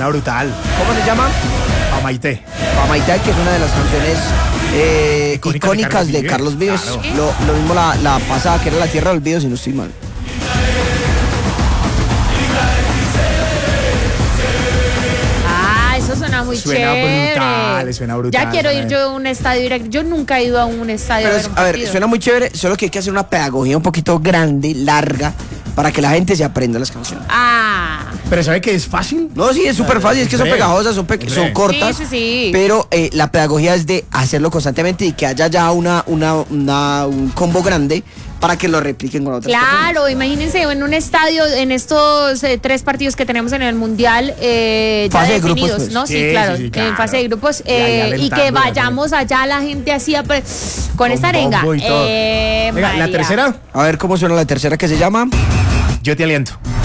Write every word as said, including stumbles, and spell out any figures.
Suena brutal. ¿Cómo se llama? Pamaité. Pamaité, que es una de las canciones eh, Icónica icónicas de de Carlos Carlos Vives. Vives. Claro. Lo, lo mismo la, la pasada, que era La Tierra del Olvido, si no estoy mal. Ah, eso suena muy Suena chévere. brutal, suena brutal, Ya quiero ir suena yo a un estadio directo. Yo nunca he ido a un estadio Pero a es- ver un a ver, partido. suena muy chévere, solo que hay que hacer una pedagogía un poquito grande, larga, para que la gente se aprenda las canciones. Ah. Pero ¿sabe que es fácil? No, sí, es súper fácil, es que son breve. pegajosas, son, pe- Es son breve. cortas, Sí, sí, sí. pero eh, la pedagogía es de hacerlo constantemente y que haya ya una, una, una- un combo grande para que lo repliquen con otras Claro, imagínense en un estadio, en estos eh, tres partidos que tenemos en el Mundial, eh, ya Fase de grupos, definidos, pues. ¿no? Sí, Sí, claro, sí, sí, en claro. fase de grupos, Y ahí eh, y alentando, que ya, vayamos allá la gente así a pre- con, Con esta arenga. bombo y todo. Eh, Venga, la María. tercera, A ver cómo suena la tercera, que se llama. Yo te aliento.